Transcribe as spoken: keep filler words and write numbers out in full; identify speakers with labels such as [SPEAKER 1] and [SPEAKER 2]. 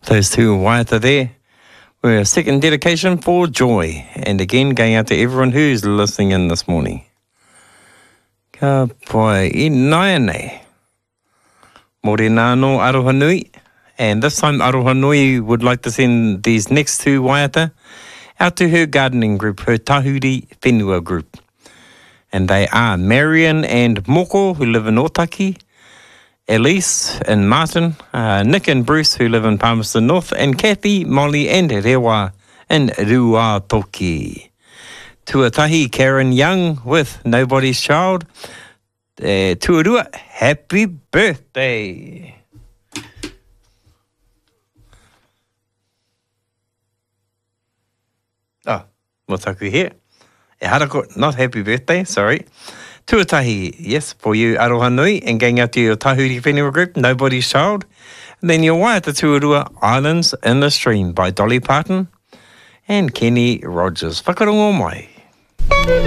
[SPEAKER 1] Those two waiata there were a second dedication for Joy. And again, going out to everyone who's listening in this morning. Ka pai I nai nei. Mōre nāno Aroha Nui. And this time Aroha Nui would like to send these next two waiata out to her gardening group, her Tahuri Whenua group. And they are Marion and Moko, who live in Otaki, Elise and Martin, uh, Nick and Bruce, who live in Palmerston North, and Kathy, Molly and Rewa in Ruatoki. Tuatahi Karen Young with Nobody's Child. Uh, Tuarua, happy birthday. Oh, motaku here. E harako, not happy birthday, sorry. Tuatahi, yes, for you, Aroha Nui, and going out to your Tahuri Whenua group, Nobody's Child. And then your waiata Tuarua, Islands in the Stream by Dolly Parton and Kenny Rogers. Whakarongo mai.